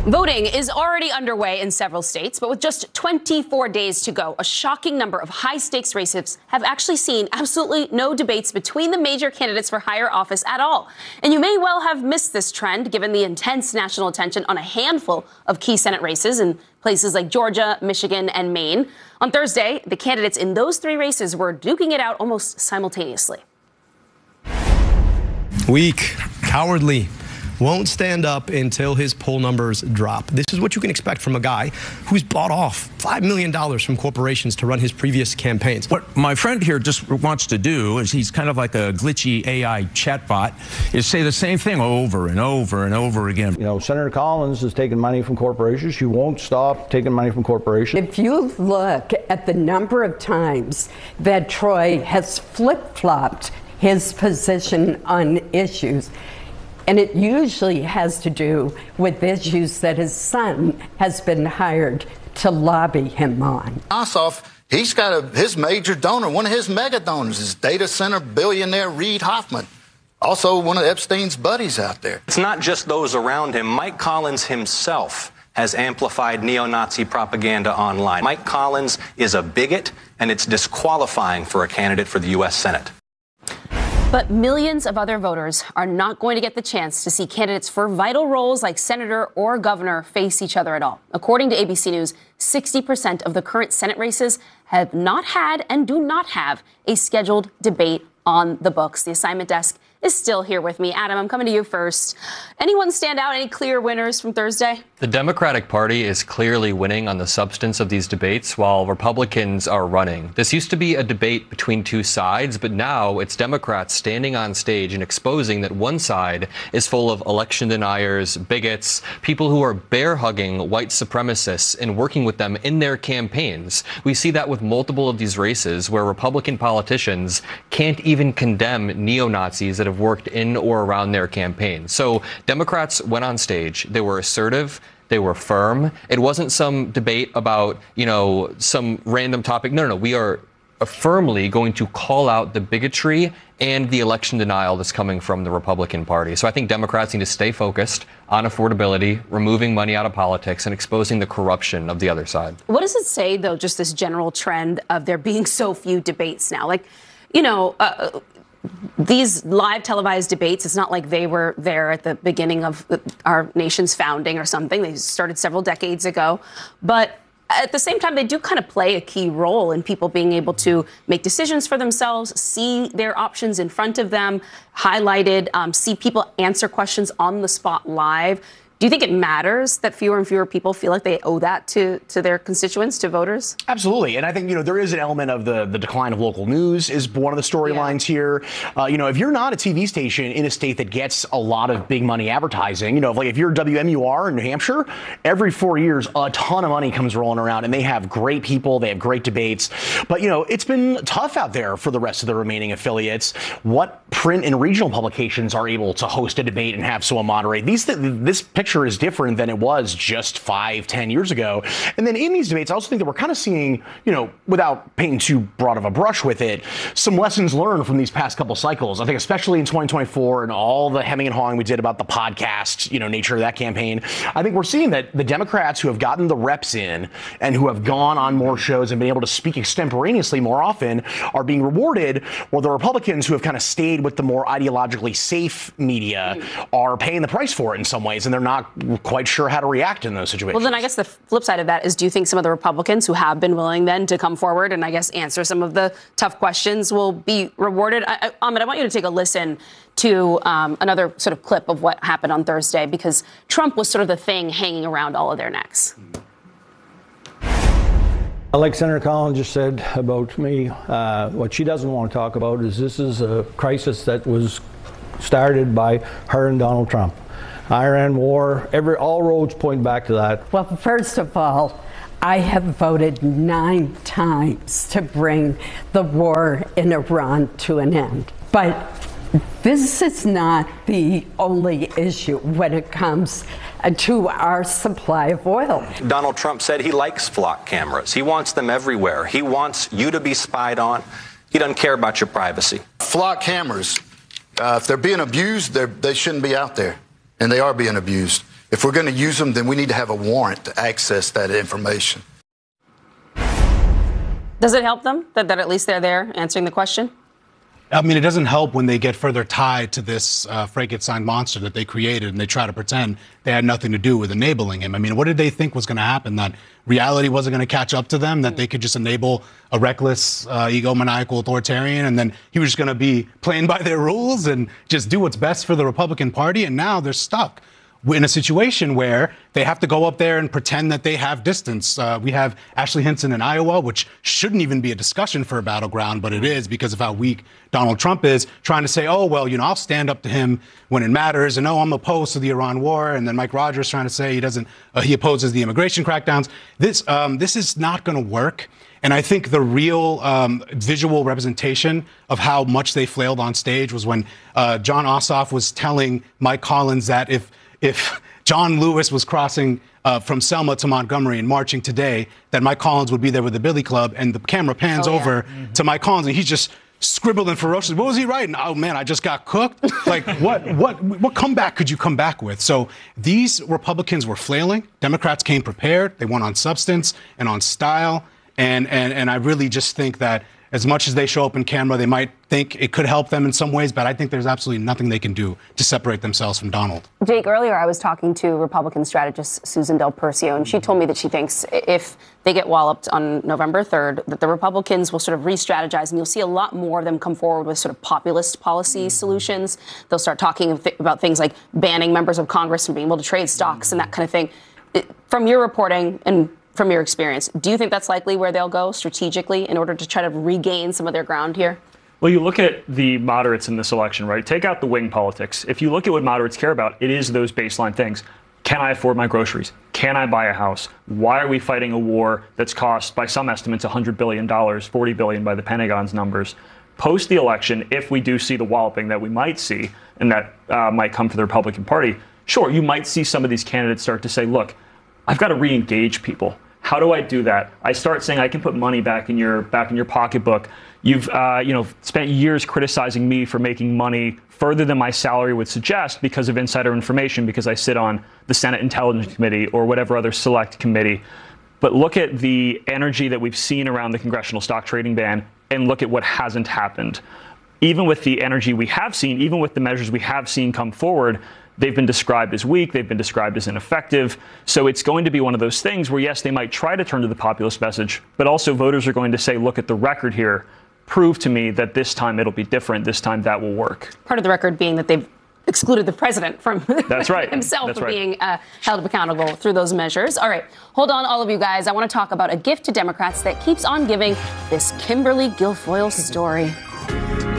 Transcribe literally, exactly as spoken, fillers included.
Voting is already underway in several states, but with just twenty-four days to go, a shocking number of high-stakes races have actually seen absolutely no debates between the major candidates for higher office at all. And you may well have missed this trend, given the intense national attention on a handful of key Senate races in places like Georgia, Michigan, and Maine. On Thursday, the candidates in those three races were duking it out almost simultaneously. Weak, cowardly, won't stand up until his poll numbers drop. This is what you can expect from a guy who's bought off five million dollars from corporations to run his previous campaigns. What my friend here just wants to do is, he's kind of like a glitchy A I chatbot, is say the same thing over and over and over again. You know, Senator Collins is taking money from corporations. She won't stop taking money from corporations. If you look at the number of times that Troy has flip-flopped his position on issues, and it usually has to do with issues that his son has been hired to lobby him on. Ossoff, he's got a, his major donor, one of his mega donors is data center billionaire Reid Hoffman, also one of Epstein's buddies out there. It's not just those around him. Mike Collins himself has amplified neo-Nazi propaganda online. Mike Collins is a bigot, and it's disqualifying for a candidate for the U S Senate. But millions of other voters are not going to get the chance to see candidates for vital roles like senator or governor face each other at all. According to A B C News, sixty percent of the current Senate races have not had and do not have a scheduled debate on the books. The assignment desk is still here with me. Adam, I'm coming to you first. Anyone stand out? Any clear winners from Thursday? The Democratic Party is clearly winning on the substance of these debates, while Republicans are running. This used to be a debate between two sides, but now it's Democrats standing on stage and exposing that one side is full of election deniers, bigots, people who are bear-hugging white supremacists and working with them in their campaigns. We see that with multiple of these races where Republican politicians can't even condemn neo-Nazis that have worked in or around their campaign. So Democrats went on stage. They were assertive. They were firm. It wasn't some debate about, you know, some random topic. No, no, no. We are firmly going to call out the bigotry and the election denial that's coming from the Republican Party. So I think Democrats need to stay focused on affordability, removing money out of politics, and exposing the corruption of the other side. What does it say, though, just this general trend of there being so few debates now? Like, you know, uh, these live televised debates, it's not like they were there at the beginning of our nation's founding or something. They started several decades ago. But at the same time, they do kind of play a key role in people being able to make decisions for themselves, see their options in front of them, highlighted, um, see people answer questions on the spot live. Do you think it matters that fewer and fewer people feel like they owe that to, to their constituents, to voters? Absolutely. And I think, you know, there is an element of the, the decline of local news is one of the storylines yeah. here. Uh, you know, if you're not a T V station in a state that gets a lot of big money advertising, you know, like if you're W M U R in New Hampshire, every four years, a ton of money comes rolling around and they have great people. They have great debates. But, you know, it's been tough out there for the rest of the remaining affiliates. What print and regional publications are able to host a debate and have someone moderate? These th- this picture is different than it was just five, ten years ago. And then in these debates, I also think that we're kind of seeing, you know, without painting too broad of a brush with it, some lessons learned from these past couple cycles. I think especially in twenty twenty-four and all the hemming and hawing we did about the podcast, you know, nature of that campaign, I think we're seeing that the Democrats who have gotten the reps in and who have gone on more shows and been able to speak extemporaneously more often are being rewarded, while the Republicans who have kind of stayed with the more ideologically safe media are paying the price for it in some ways, and they're not quite sure how to react in those situations. Well, then I guess the flip side of that is, do you think some of the Republicans who have been willing then to come forward and I guess answer some of the tough questions will be rewarded? I, I, Ahmed, I want you to take a listen to um, another sort of clip of what happened on Thursday, because Trump was sort of the thing hanging around all of their necks. Like Senator Collins just said about me, uh, what she doesn't want to talk about is this is a crisis that was started by her and Donald Trump. Iran war, every all roads point back to that. Well, first of all, I have voted nine times to bring the war in Iran to an end. But this is not the only issue when it comes to our supply of oil. Donald Trump said he likes flock cameras. He wants them everywhere. He wants you to be spied on. He doesn't care about your privacy. Flock cameras, uh, if they're being abused, they're, they shouldn't be out there. And they are being abused. If we're going to use them, then we need to have a warrant to access that information. Does it help them that, that at least they're there answering the question? I mean, it doesn't help when they get further tied to this uh, Frankenstein monster that they created, and they try to pretend they had nothing to do with enabling him. I mean, what did they think was going to happen? That reality wasn't going to catch up to them, that they could just enable a reckless, uh, egomaniacal authoritarian, and then he was just going to be playing by their rules and just do what's best for the Republican Party, and now they're stuck in a situation where they have to go up there and pretend that they have distance. Uh, we have Ashley Hinson in Iowa, which shouldn't even be a discussion for a battleground, but it is because of how weak Donald Trump is, trying to say, oh, well, you know, I'll stand up to him when it matters, and oh, I'm opposed to the Iran war. And then Mike Rogers trying to say he doesn't, uh, he opposes the immigration crackdowns. This, um, this is not going to work. And I think the real um, visual representation of how much they flailed on stage was when uh, John Ossoff was telling Mike Collins that if If John Lewis was crossing uh, from Selma to Montgomery and marching today, that Mike Collins would be there with the Billy Club, and the camera pans oh, yeah. over mm-hmm. to Mike Collins, and he's just scribbling ferociously. What was he writing? Oh man, I just got cooked. Like what? What? What comeback could you come back with? So these Republicans were flailing. Democrats came prepared. They won on substance and on style, and and and I really just think that as much as they show up in camera, they might think it could help them in some ways, but I think there's absolutely nothing they can do to separate themselves from Donald. Jake, earlier I was talking to Republican strategist Susan Del Percio, and she told me that she thinks if they get walloped on November third, that the Republicans will sort of re-strategize, and you'll see a lot more of them come forward with sort of populist policy mm-hmm. solutions. They'll start talking about things like banning members of Congress from being able to trade stocks mm-hmm. and that kind of thing. From your reporting and from your experience, do you think that's likely where they'll go strategically in order to try to regain some of their ground here? Well, you look at the moderates in this election, right? Take out the wing politics. If you look at what moderates care about, it is those baseline things. Can I afford my groceries? Can I buy a house? Why are we fighting a war that's cost, by some estimates, one hundred billion dollars, forty billion dollars by the Pentagon's numbers? Post the election, if we do see the walloping that we might see, and that uh, might come for the Republican Party, sure, you might see some of these candidates start to say, look, I've got to re-engage people. How do I do that? I start saying I can put money back in your back in your pocketbook. You've uh, you know spent years criticizing me for making money further than my salary would suggest because of insider information, because I sit on the Senate Intelligence Committee or whatever other select committee. But look at the energy that we've seen around the congressional stock trading ban, and look at what hasn't happened. Even with the energy we have seen, even with the measures we have seen come forward, they've been described as weak, they've been described as ineffective. So it's going to be one of those things where, yes, they might try to turn to the populist message, but also voters are going to say, look at the record here, prove to me that this time it'll be different, this time that will work. Part of the record being that they've excluded the president from That's right. himself That's from right. being uh, held accountable through those measures. All right, hold on, all of you guys. I want to talk about a gift to Democrats that keeps on giving, this Kimberly Guilfoyle story.